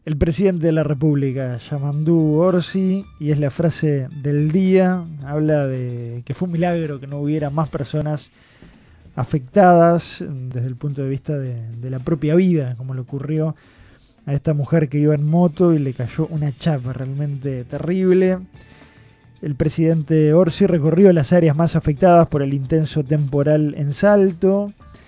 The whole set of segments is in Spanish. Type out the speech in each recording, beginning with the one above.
el presidente de la República, Yamandu Orsi, y es la frase del día. Habla de que fue un milagro que no hubiera más personas afectadas desde el punto de vista de la propia vida, como le ocurrió a esta mujer que iba en moto y le cayó una chapa realmente terrible. El presidente Orsi recorrió las áreas más afectadas por el intenso temporal en Salto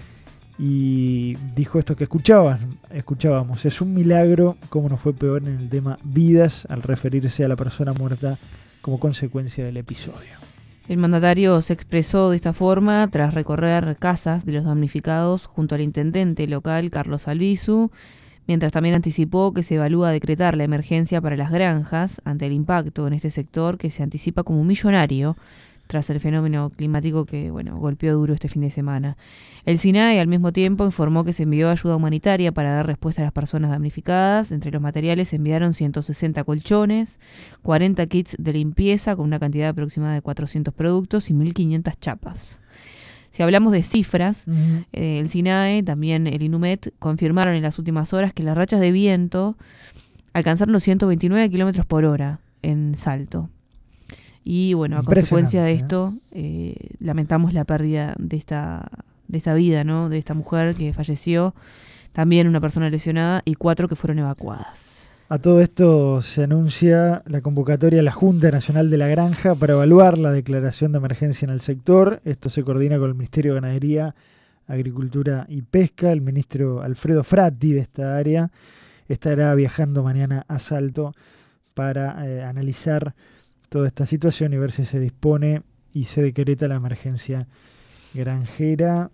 y dijo esto que escuchábamos: es un milagro cómo no fue peor en el tema vidas, al referirse a la persona muerta como consecuencia del episodio. El mandatario se expresó de esta forma tras recorrer casas de los damnificados junto al intendente local Carlos Albizu, mientras también anticipó que se evalúa decretar la emergencia para las granjas ante el impacto en este sector que se anticipa como millonario tras el fenómeno climático que golpeó duro este fin de semana. El SINAE al mismo tiempo informó que se envió ayuda humanitaria para dar respuesta a las personas damnificadas. Entre los materiales se enviaron 160 colchones, 40 kits de limpieza con una cantidad aproximada de 400 productos y 1.500 chapas. Si hablamos de cifras, el SINAE, también el INUMET, confirmaron en las últimas horas que las rachas de viento alcanzaron los 129 kilómetros por hora en Salto. Y a consecuencia de esto, lamentamos la pérdida de esta vida, ¿no? De esta mujer que falleció, también una persona lesionada y 4 que fueron evacuadas. A todo esto se anuncia la convocatoria a la Junta Nacional de la Granja para evaluar la declaración de emergencia en el sector. Esto se coordina con el Ministerio de Ganadería, Agricultura y Pesca. El ministro Alfredo Fratti de esta área estará viajando mañana a Salto para analizar toda esta situación y ver si se dispone y se decreta la emergencia granjera.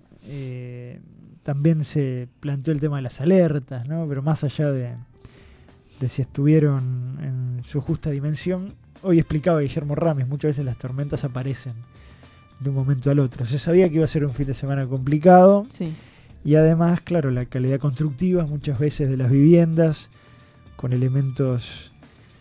También se planteó el tema de las alertas, ¿no? Pero más allá de si estuvieron en su justa dimensión, hoy explicaba Guillermo Ramis, muchas veces las tormentas aparecen de un momento al otro. Se sabía que iba a ser un fin de semana complicado, sí. Y además, claro, la calidad constructiva muchas veces de las viviendas con elementos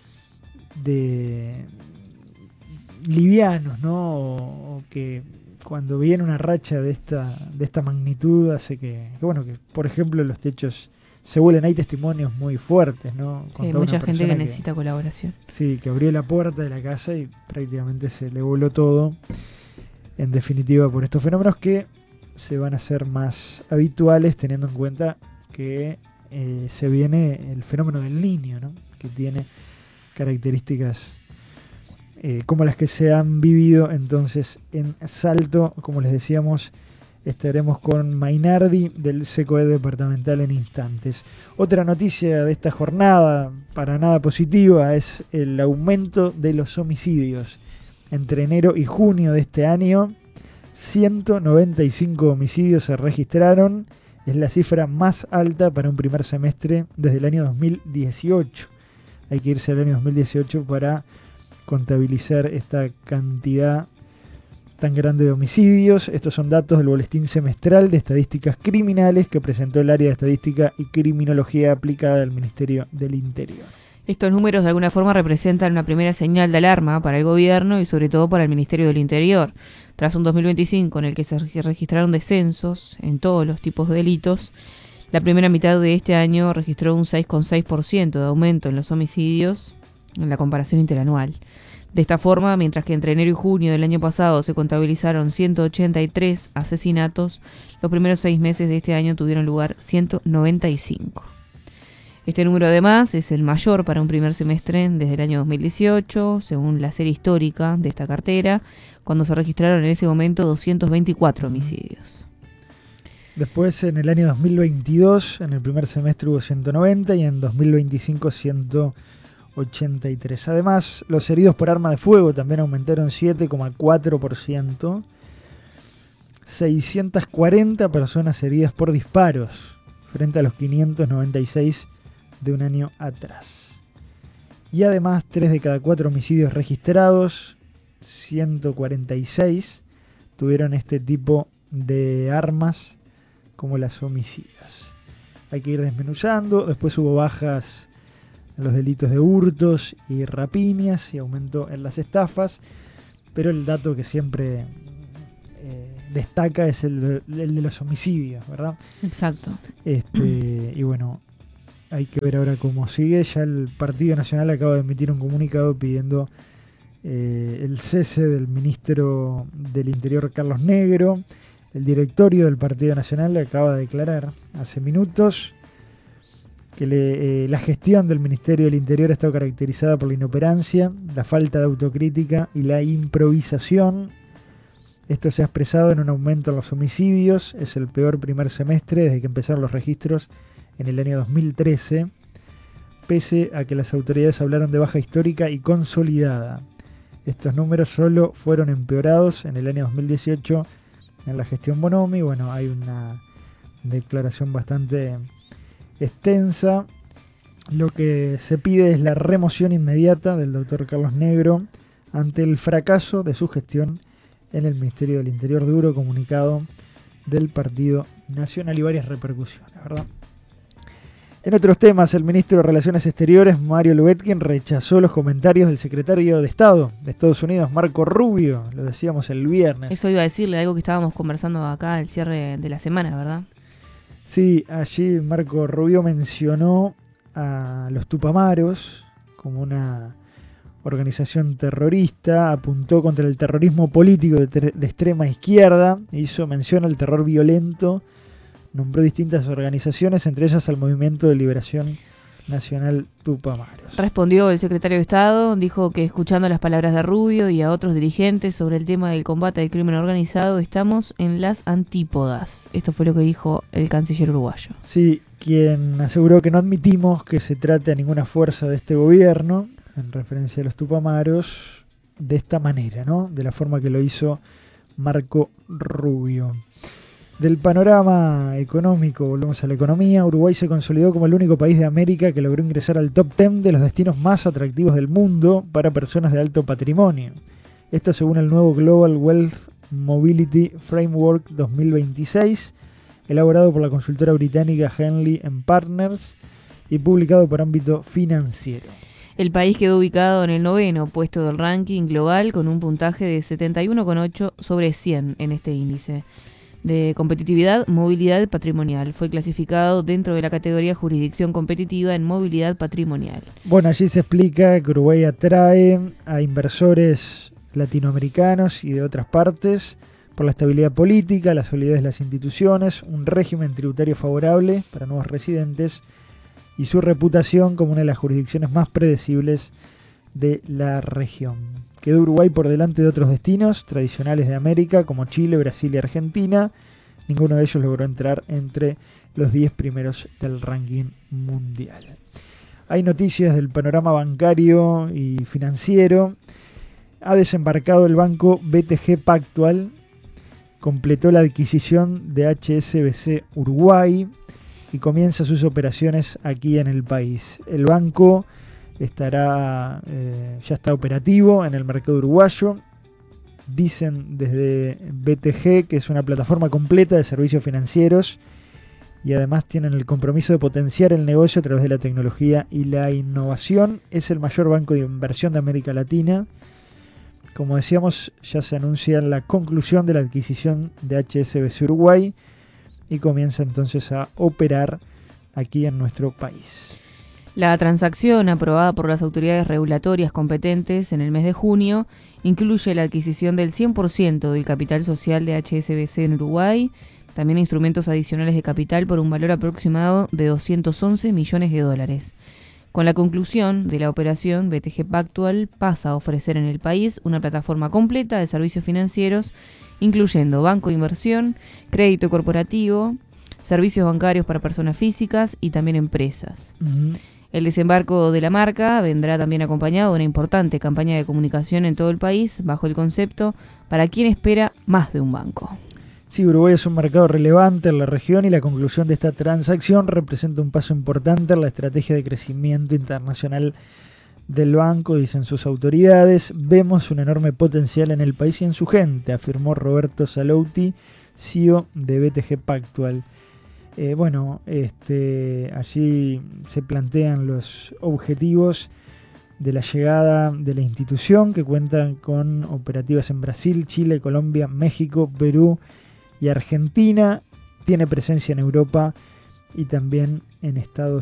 de livianos, ¿no? O que cuando viene una racha de esta magnitud hace que por ejemplo los techos se vuelen. Hay testimonios muy fuertes, ¿no? Hay mucha gente que necesita colaboración. Sí, que abrió la puerta de la casa y prácticamente se le voló todo. En definitiva, por estos fenómenos que se van a hacer más habituales, teniendo en cuenta que se viene el fenómeno del Niño, ¿no? Que tiene características como las que se han vivido entonces en Salto. Como les decíamos, estaremos con Mainardi del SECOED departamental en instantes. Otra noticia de esta jornada, para nada positiva, es el aumento de los homicidios. Entre enero y junio de este año, 195 homicidios se registraron. Es la cifra más alta para un primer semestre desde el año 2018. Hay que irse al año 2018 para contabilizar esta cantidad tan grande de homicidios. Estos son datos del Boletín Semestral de Estadísticas Criminales que presentó el área de Estadística y Criminología Aplicada del Ministerio del Interior. Estos números de alguna forma representan una primera señal de alarma para el gobierno y sobre todo para el Ministerio del Interior. Tras un 2025 en el que se registraron descensos en todos los tipos de delitos, la primera mitad de este año registró un 6,6% de aumento en los homicidios en la comparación interanual. De esta forma, mientras que entre enero y junio del año pasado se contabilizaron 183 asesinatos, los primeros 6 meses de este año tuvieron lugar 195. Este número además es el mayor para un primer semestre desde el año 2018, según la serie histórica de esta cartera, cuando se registraron en ese momento 224 homicidios. Después, en el año 2022, en el primer semestre hubo 190 y en 2025 183. Además, los heridos por arma de fuego también aumentaron 7,4%. 640 personas heridas por disparos, frente a los 596 de un año atrás. Y además, 3 de cada 4 homicidios registrados, 146, tuvieron este tipo de armas como las homicidas. Hay que ir desmenuzando. Después hubo bajas en los delitos de hurtos y rapiñas y aumento en las estafas, pero el dato que siempre destaca es el de los homicidios, ¿verdad? Exacto. Y bueno, hay que ver ahora cómo sigue. Ya el Partido Nacional acaba de emitir un comunicado pidiendo el cese del ministro del Interior, Carlos Negro. El directorio del Partido Nacional acaba de declarar hace minutos que la gestión del Ministerio del Interior ha estado caracterizada por la inoperancia, la falta de autocrítica y la improvisación. Esto se ha expresado en un aumento en los homicidios. Es el peor primer semestre desde que empezaron los registros en el año 2013, pese a que las autoridades hablaron de baja histórica y consolidada. Estos números solo fueron empeorados en el año 2018 en la gestión Bonomi. Bueno, hay una declaración bastante extensa. Lo que se pide es la remoción inmediata del doctor Carlos Negro ante el fracaso de su gestión en el Ministerio del Interior. Duro comunicado del Partido Nacional y varias repercusiones, ¿verdad? En otros temas, el ministro de Relaciones Exteriores, Mario Lubetkin, rechazó los comentarios del secretario de Estado de Estados Unidos, Marco Rubio. Lo decíamos el viernes. Eso iba a decirle, algo que estábamos conversando acá al cierre de la semana, ¿verdad? Sí, allí Marco Rubio mencionó a los Tupamaros como una organización terrorista, apuntó contra el terrorismo político de extrema izquierda, hizo mención al terror violento, nombró distintas organizaciones, entre ellas al Movimiento de Liberación Nacional Tupamaros. Respondió el secretario de Estado, dijo que escuchando las palabras de Rubio y a otros dirigentes sobre el tema del combate al crimen organizado, estamos en las antípodas. Esto fue lo que dijo el canciller uruguayo. Sí, quien aseguró que no admitimos que se trate a ninguna fuerza de este gobierno, en referencia a los Tupamaros, de esta manera, ¿no? De la forma que lo hizo Marco Rubio. Del panorama económico, volvemos a la economía. Uruguay se consolidó como el único país de América que logró ingresar al top 10 de los destinos más atractivos del mundo para personas de alto patrimonio. Esto según el nuevo Global Wealth Mobility Framework 2026, elaborado por la consultora británica Henley & Partners y publicado por Ámbito Financiero. El país quedó ubicado en el 9º puesto del ranking global con un puntaje de 71,8 sobre 100 en este índice de competitividad, movilidad patrimonial. Fue clasificado dentro de la categoría jurisdicción competitiva en movilidad patrimonial. Bueno, allí se explica que Uruguay atrae a inversores latinoamericanos y de otras partes por la estabilidad política, la solidez de las instituciones, un régimen tributario favorable para nuevos residentes y su reputación como una de las jurisdicciones más predecibles de la región. Quedó Uruguay por delante de otros destinos tradicionales de América como Chile, Brasil y Argentina. Ninguno de ellos logró entrar entre los 10 primeros del ranking mundial. Hay noticias del panorama bancario y financiero. Ha desembarcado el banco BTG Pactual, completó la adquisición de HSBC Uruguay y comienza sus operaciones aquí en el país. El banco ya está operativo en el mercado uruguayo. Dicen desde BTG que es una plataforma completa de servicios financieros y además tienen el compromiso de potenciar el negocio a través de la tecnología y la innovación. Es el mayor banco de inversión de América Latina. Como decíamos, ya se anuncia la conclusión de la adquisición de HSBC Uruguay y comienza entonces a operar aquí en nuestro país. La transacción aprobada por las autoridades regulatorias competentes en el mes de junio incluye la adquisición del 100% del capital social de HSBC en Uruguay, también instrumentos adicionales de capital por un valor aproximado de 211 millones de dólares. Con la conclusión de la operación, BTG Pactual pasa a ofrecer en el país una plataforma completa de servicios financieros, incluyendo banco de inversión, crédito corporativo, servicios bancarios para personas físicas y también empresas. El desembarco de la marca vendrá también acompañado de una importante campaña de comunicación en todo el país bajo el concepto "para quien espera más de un banco". Sí, Uruguay es un mercado relevante en la región y la conclusión de esta transacción representa un paso importante en la estrategia de crecimiento internacional del banco, dicen sus autoridades. Vemos un enorme potencial en el país y en su gente, afirmó Roberto Salouti, CEO de BTG Pactual. Allí se plantean los objetivos de la llegada de la institución, que cuentan con operativas en Brasil, Chile, Colombia, México, Perú y Argentina. Tiene presencia en Europa y también en Estados